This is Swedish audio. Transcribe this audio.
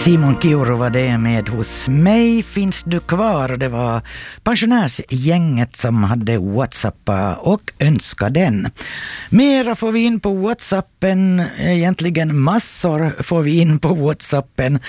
Simon Kiuru var det med Hos mig finns du kvar, och det var pensionärsgänget som hade WhatsAppa och önska den. Mera får vi in på WhatsAppen, egentligen massor får vi in på WhatsAppen.